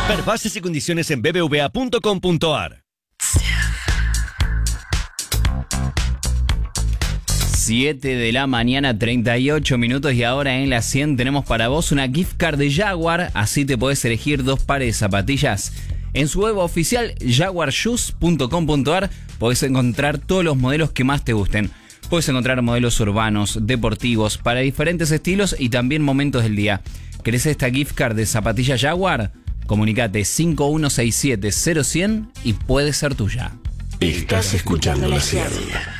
Ver bases y condiciones en bbva.com.ar. 7 de la mañana, 38 minutos, y ahora en la 100 tenemos para vos una gift card de Jaguar. Así te podés elegir 2 pares de zapatillas. En su web oficial jaguarshoes.com.ar podés encontrar todos los modelos que más te gusten. Podés encontrar modelos urbanos, deportivos, para diferentes estilos y también momentos del día. ¿Querés esta gift card de zapatillas Jaguar? Comunicate 5167-0100 y puede ser tuya. Estás escuchando la 100.